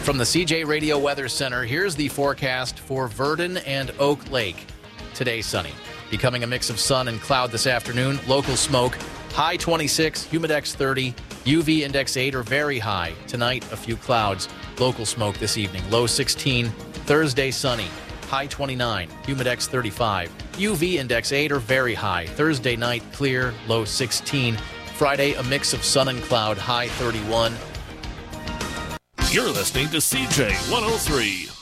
From the CJ Radio Weather Center, here's the forecast for Verdon and Oak Lake. Today, sunny. Becoming a mix of sun and cloud this afternoon. Local smoke. High 26, humidex 30, UV index 8 or very high. Tonight, a few clouds. Local smoke this evening. Low 16. Thursday, sunny. High 29, humidex 35, UV index 8 or very high. Thursday night, clear. Low 16. Friday, a mix of sun and cloud. High 31. You're listening to CJ 103.